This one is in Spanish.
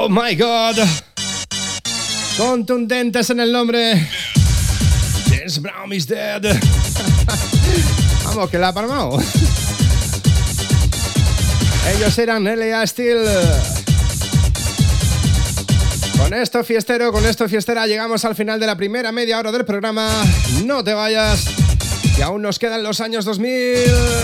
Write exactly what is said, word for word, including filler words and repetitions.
Oh my God. Contundentes en el nombre. James Brown is dead. Vamos, que la ha palmado. Ellos eran L A Steel. Con esto fiestero, con esto fiestera, llegamos al final de la primera media hora del programa. No te vayas, que aún nos quedan los años dos mil.